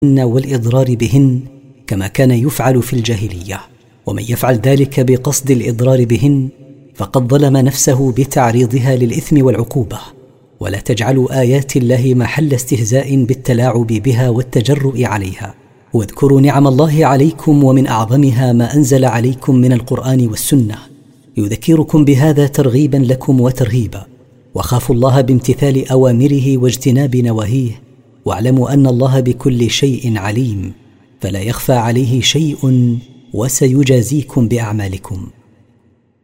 والإضرار بهن كما كان يفعل في الجاهلية. ومن يفعل ذلك بقصد الإضرار بهن فقد ظلم نفسه بتعريضها للإثم والعقوبة. ولا تجعلوا آيات الله محل استهزاء بالتلاعب بها والتجرؤ عليها. واذكروا نعم الله عليكم، ومن أعظمها ما أنزل عليكم من القرآن والسنة، يذكركم بهذا ترغيبا لكم وترهيبا. وخافوا الله بامتثال أوامره واجتناب نواهيه، واعلموا أن الله بكل شيء عليم، فلا يخفى عليه شيء، وسيجازيكم بأعمالكم.